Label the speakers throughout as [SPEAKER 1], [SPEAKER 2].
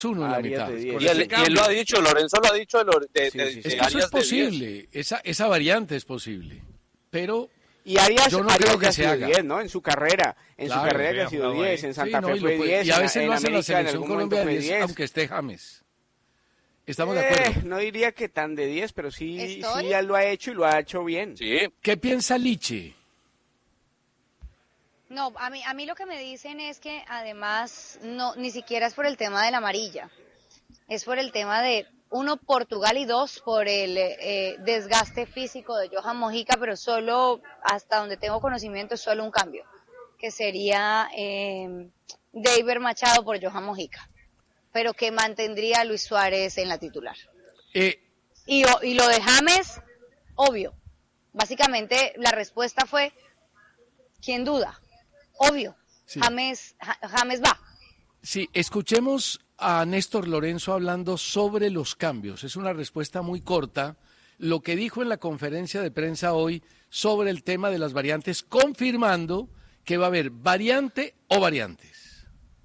[SPEAKER 1] uno en la mitad.
[SPEAKER 2] Y él lo ha dicho, Lorenzo lo ha dicho
[SPEAKER 1] es que eso es posible, esa variante es posible, pero
[SPEAKER 3] y Arias,
[SPEAKER 1] yo no
[SPEAKER 3] Arias
[SPEAKER 1] creo que
[SPEAKER 3] ya
[SPEAKER 1] se
[SPEAKER 3] ha sido
[SPEAKER 1] haga.
[SPEAKER 3] 10, ¿no? En su carrera ya ha sido 10, en Santa Fe fue 10,
[SPEAKER 1] y a veces
[SPEAKER 3] en
[SPEAKER 1] lo hace la
[SPEAKER 3] América en
[SPEAKER 1] selección
[SPEAKER 3] algún
[SPEAKER 1] Colombia
[SPEAKER 3] momento
[SPEAKER 1] de
[SPEAKER 3] fue
[SPEAKER 1] 10,
[SPEAKER 3] 10.
[SPEAKER 1] aunque esté James. Estamos de acuerdo.
[SPEAKER 3] No diría que tan de 10, pero sí
[SPEAKER 4] ¿Estoy?
[SPEAKER 3] ya lo ha hecho y lo ha hecho bien.
[SPEAKER 2] Sí.
[SPEAKER 1] ¿Qué piensa Lichi?
[SPEAKER 4] No, a mí lo que me dicen es que además no, ni siquiera es por el tema de la amarilla, es por el tema de, uno, Portugal, y dos, por el desgaste físico de Johan Mojica, pero solo, hasta donde tengo conocimiento, es solo un cambio, que sería David Machado por Johan Mojica, pero que mantendría a Luis Suárez en la titular. Y lo de James, obvio, básicamente la respuesta fue, ¿quién duda? Obvio, sí. James va.
[SPEAKER 1] Sí, escuchemos a Néstor Lorenzo hablando sobre los cambios. Es una respuesta muy corta. Lo que dijo en la conferencia de prensa hoy sobre el tema de las variantes, confirmando que va a haber variante o variantes.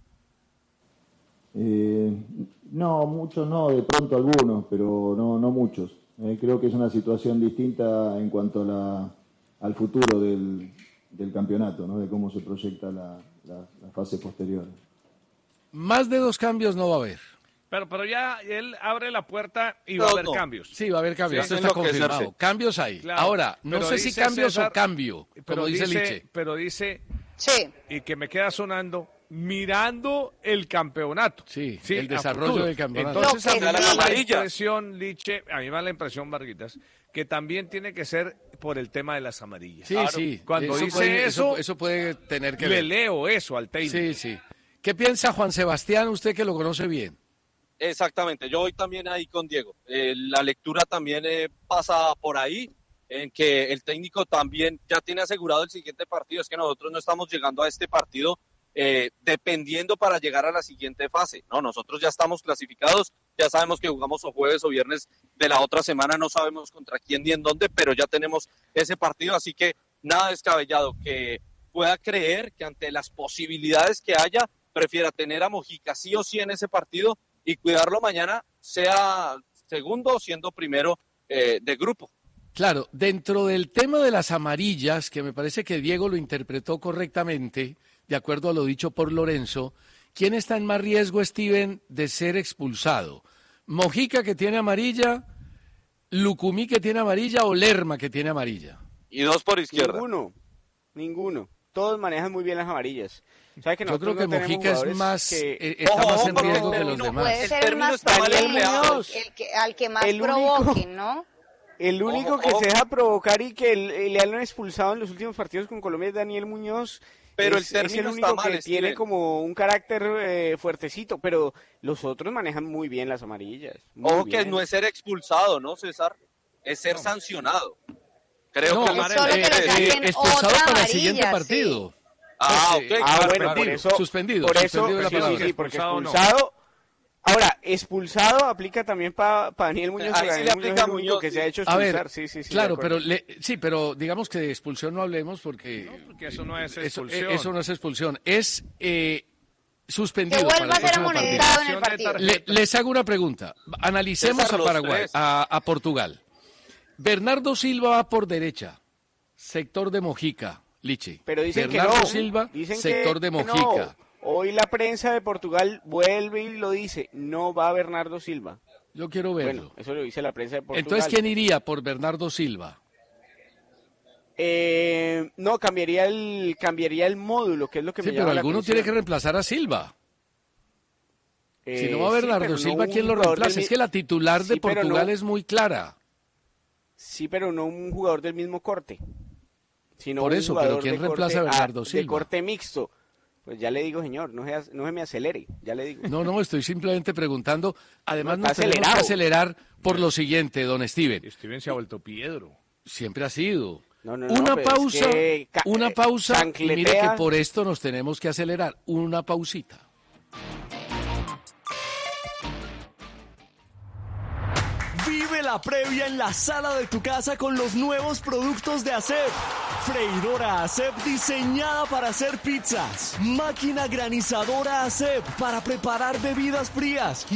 [SPEAKER 5] No, muchos no, de pronto algunos, pero no muchos. Creo que es una situación distinta en cuanto al futuro del campeonato, ¿no? De cómo se proyecta la fase posterior.
[SPEAKER 1] Más de 2 cambios no va a haber.
[SPEAKER 6] Pero ya él abre la puerta y va a haber cambios.
[SPEAKER 1] Sí, va a haber cambios,
[SPEAKER 2] sí,
[SPEAKER 1] esto está confirmado. Cambios hay.
[SPEAKER 6] Claro,
[SPEAKER 1] Ahora, no sé si cambios César, o cambio, como dice Liche.
[SPEAKER 6] Pero dice,
[SPEAKER 4] sí.
[SPEAKER 6] Y que me queda sonando, mirando el campeonato.
[SPEAKER 1] Sí, el desarrollo del campeonato.
[SPEAKER 6] Entonces, a mí me da la impresión, Liche, a mí me da la impresión, Varguitas, que también tiene que ser por el tema de las amarillas.
[SPEAKER 1] Sí, claro. Sí.
[SPEAKER 6] Cuando dice
[SPEAKER 1] eso puede tener que ver.
[SPEAKER 6] Le leo eso al técnico.
[SPEAKER 1] Sí, sí. ¿Qué piensa Juan Sebastián, usted que lo conoce bien?
[SPEAKER 2] Exactamente, yo voy también ahí con Diego. La lectura también pasa por ahí, en que el técnico también ya tiene asegurado el siguiente partido. Es que nosotros no estamos llegando a este partido dependiendo para llegar a la siguiente fase. No, nosotros ya estamos clasificados, ya sabemos que jugamos o jueves o viernes de la otra semana, no sabemos contra quién ni en dónde, pero ya tenemos ese partido, así que nada descabellado que pueda creer que ante las posibilidades que haya, prefiera tener a Mojica sí o sí en ese partido y cuidarlo mañana, sea segundo o siendo primero de grupo.
[SPEAKER 1] Claro, dentro del tema de las amarillas, que me parece que Diego lo interpretó correctamente, de acuerdo a lo dicho por Lorenzo, ¿quién está en más riesgo, Steven, de ser expulsado? ¿Mojica, que tiene amarilla, Lucumí, que tiene amarilla, o Lerma, que tiene amarilla?
[SPEAKER 2] Y 2 por izquierda.
[SPEAKER 3] Ninguno. Todos manejan muy bien las amarillas. ¿Sabe que
[SPEAKER 1] yo creo que
[SPEAKER 3] no
[SPEAKER 1] Mojica es más, está más en riesgo que los demás.
[SPEAKER 4] Puede ser el más al que más provoquen, ¿no?
[SPEAKER 3] El único que se deja provocar y que le han expulsado en los últimos partidos con Colombia es Daniel Muñoz.
[SPEAKER 2] Pero
[SPEAKER 3] es el único que tiene como un carácter fuertecito, pero los otros manejan muy bien las amarillas.
[SPEAKER 2] Ojo que no es ser expulsado, ¿no, César? Es ser sancionado. Creo que
[SPEAKER 1] expulsado para el siguiente partido.
[SPEAKER 2] Sí. Ok.
[SPEAKER 3] Bueno, por eso,
[SPEAKER 1] suspendido.
[SPEAKER 3] Por eso,
[SPEAKER 1] suspendido
[SPEAKER 3] sí, porque expulsado. Ahora, expulsado aplica también para Daniel Muñoz.
[SPEAKER 2] Ahí sí le aplica a Muñoz,
[SPEAKER 3] que se ha hecho expulsar.
[SPEAKER 1] A ver, sí, claro, pero digamos que de expulsión no hablemos porque
[SPEAKER 6] eso no es expulsión.
[SPEAKER 1] Eso no es expulsión, es suspendido.
[SPEAKER 4] Que vuelva a ser amonestado en el partido.
[SPEAKER 1] Les hago una pregunta. Analicemos a Paraguay, a Portugal. Bernardo Silva va por derecha, sector de Mojica, Lichi.
[SPEAKER 3] Pero dicen
[SPEAKER 1] Bernardo
[SPEAKER 3] que no.
[SPEAKER 1] Silva,
[SPEAKER 3] dicen
[SPEAKER 1] sector de Mojica.
[SPEAKER 3] No. Hoy la prensa de Portugal vuelve y lo dice, no va Bernardo Silva.
[SPEAKER 1] Yo quiero verlo.
[SPEAKER 3] Bueno, eso lo dice la prensa de Portugal.
[SPEAKER 1] Entonces, ¿quién iría por Bernardo Silva?
[SPEAKER 3] No, cambiaría el módulo, que es lo que me llama la atención.
[SPEAKER 1] Sí, pero alguno tiene que reemplazar a Silva. Si no va Bernardo Silva, ¿quién lo reemplaza? Es que la titular de Portugal es muy clara.
[SPEAKER 3] Sí, pero no un jugador del mismo corte. Sino
[SPEAKER 1] por eso, pero ¿quién reemplaza a Bernardo Silva?
[SPEAKER 3] De corte mixto. Pues ya le digo, señor, no se me acelere, ya le digo.
[SPEAKER 1] No, estoy simplemente preguntando. Además, nos tenemos que acelerar por lo siguiente, don Steven.
[SPEAKER 6] Steven se ha vuelto Piedro.
[SPEAKER 1] Siempre ha sido.
[SPEAKER 3] Una
[SPEAKER 1] pausa, y mire que por esto nos tenemos que acelerar. Una pausita.
[SPEAKER 7] Vive la previa en la sala de tu casa con los nuevos productos de Acep. Freidora Acep diseñada para hacer pizzas. Máquina granizadora Acep para preparar bebidas frías.